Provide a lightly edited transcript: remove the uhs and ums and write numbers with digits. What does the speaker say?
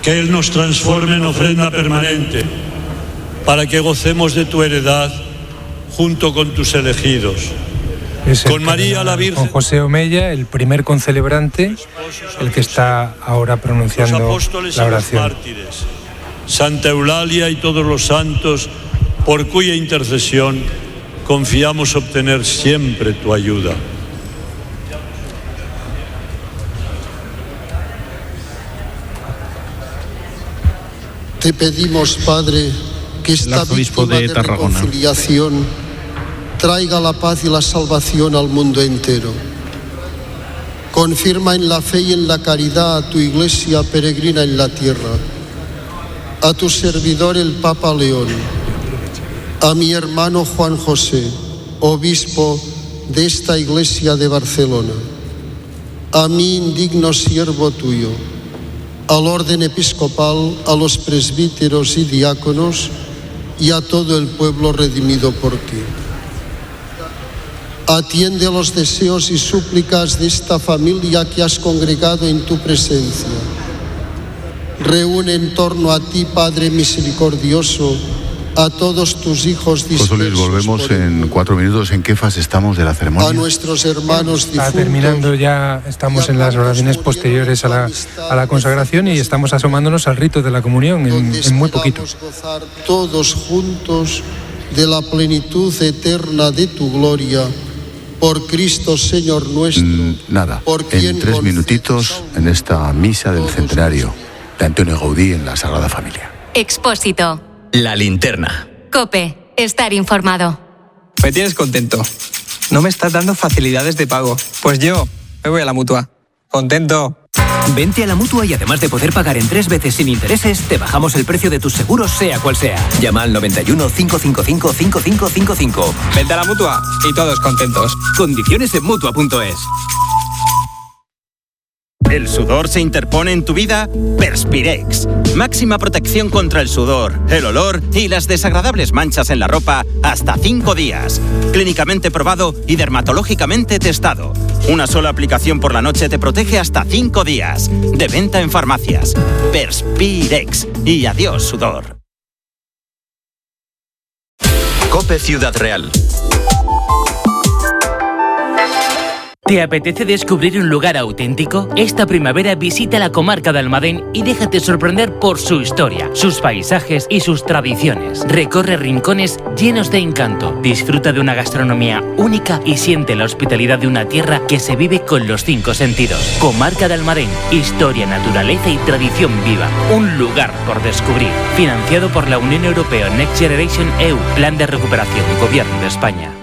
que Él nos transforme en ofrenda permanente, para que gocemos de tu heredad junto con tus elegidos. Es con María la Virgen, con José Omella, el primer concelebrante, el que está ahora pronunciando los apóstoles la y los oración. mártires, Santa Eulalia y todos los santos, por cuya intercesión confiamos obtener siempre tu ayuda. Te pedimos, Padre, que esta víctima de reconciliación traiga la paz y la salvación al mundo entero. Confirma en la fe y en la caridad a tu Iglesia peregrina en la tierra, a tu servidor el Papa León, a mi hermano Juan José, obispo de esta Iglesia de Barcelona, a mí, indigno siervo tuyo, al orden episcopal, a los presbíteros y diáconos y a todo el pueblo redimido por ti. Atiende los deseos y súplicas de esta familia que has congregado en tu presencia. Reúne en torno a ti, Padre misericordioso, a todos tus hijos dispersos. José Luis, volvemos en 4 minutos. ¿En qué fase estamos de la ceremonia? A nuestros hermanos difuntos. Está terminando ya, estamos en las oraciones posteriores a la consagración y estamos asomándonos al rito de la comunión en muy poquito. Gozar todos juntos de la plenitud eterna de tu gloria, por Cristo Señor nuestro. Nada, por en 3 minutitos en esta misa del centenario de Antonio Gaudí en la Sagrada Familia. Expósito. La linterna. COPE. Estar informado. Me tienes contento. No me estás dando facilidades de pago. Pues yo me voy a la Mutua. Contento. Vente a la Mutua y además de poder pagar en 3 veces sin intereses, te bajamos el precio de tus seguros sea cual sea. Llama al 91 555 5555. Vente a la Mutua y todos contentos. Condiciones en Mutua.es. ¿El sudor se interpone en tu vida? Perspirex. Máxima protección contra el sudor, el olor y las desagradables manchas en la ropa hasta 5 días. Clínicamente probado y dermatológicamente testado. Una sola aplicación por la noche te protege hasta 5 días. De venta en farmacias. Perspirex. Y adiós, sudor. COPE Ciudad Real. ¿Te apetece descubrir un lugar auténtico? Esta primavera visita la comarca de Almadén y déjate sorprender por su historia, sus paisajes y sus tradiciones. Recorre rincones llenos de encanto, disfruta de una gastronomía única y siente la hospitalidad de una tierra que se vive con los 5 sentidos. Comarca de Almadén, historia, naturaleza y tradición viva. Un lugar por descubrir. Financiado por la Unión Europea Next Generation EU, Plan de Recuperación, Gobierno de España.